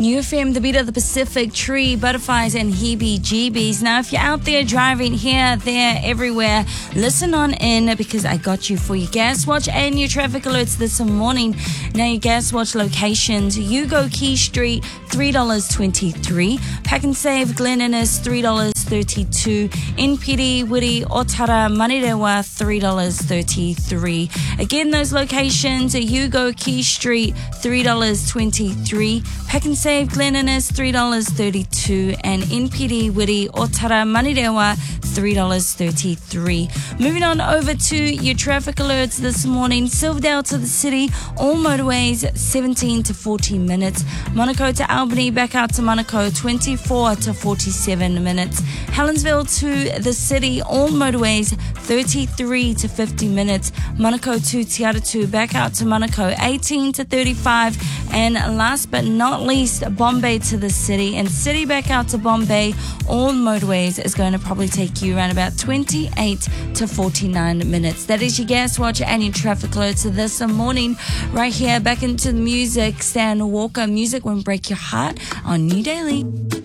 New FM, the beat of the Pacific, Tree, Butterflies and Heebie-Jeebies. Now, if you're out there driving here, there, everywhere, listen on in because I got you for your Gas Watch and your traffic alerts this morning. Now, your Gas Watch locations, Yugo Key Street, $3.23. Pack and Save, Glen Innes, $3.32. NPD, Wiri, Otara, Manirewa, $3.33. Again, those locations, Yugo Key Street, $3.23. Pack and Save, Glen Innes, $3.32. And NPD, Wiri, Otara, Manirewa, $3.33. Moving on over to your traffic alerts this morning. Silverdale to the city, all motorways 17 to 40 minutes. Monaco to Albany, back out to Monaco 24 to 47 minutes. Helensville to the city, all motorways 33 to 50 minutes. Monaco to Te Aratu, back out to Monaco 18 to 35. And last but not least, Bombay to the city and city back out to Bombay, all motorways is going to probably take you around about 28 to 49 minutes. That is your Gas Watch and your traffic alerts this morning. Right here, back into the music, Stan Walker. Music won't break your heart on New Daily.